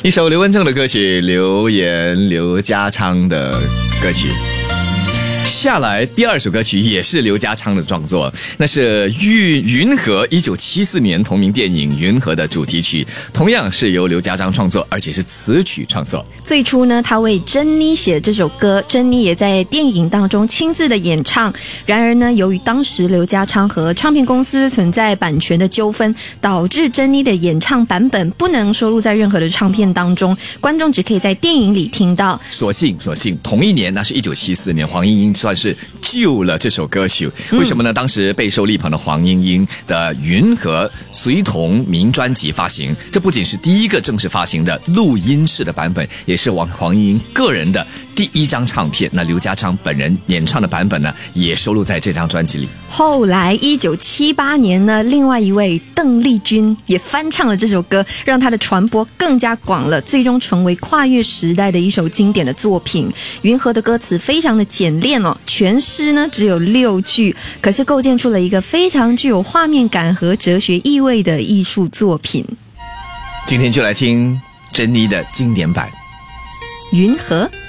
一首刘文正的歌曲，刘源、刘家昌的歌曲。下来第二首歌曲也是刘家昌的创作，那是云和1974年同名电影《云和》的主题曲，同样是由刘家昌创作，而且是词曲创作。 最初呢，他为珍妮写这首歌，珍妮也在电影当中亲自的演唱。然而呢，由于当时刘家昌和唱片公司存在版权的纠纷，导致珍妮的演唱版本不能收录在任何的唱片当中，观众只可以在电影里听到。 所幸同一年，那是1974年，黄莺莺算是救了这首歌曲。为什么呢？当时备受力捧的黄莺莺的《云和》随同名专辑发行，这不仅是第一个正式发行的录音室的版本，也是黄莺莺个人的第一张唱片。那刘家昌本人演唱的版本呢，也收录在这张专辑里。 后来1978年呢，另外一位邓丽君也翻唱了这首歌，让她的传播更加广了，最终成为跨越时代的一首经典的作品。云和的歌词非常的简练哦，全诗呢只有6句，可是构建出了一个非常具有画面感和哲学意味的艺术作品。 今天就来听珍妮的经典版《 云和》。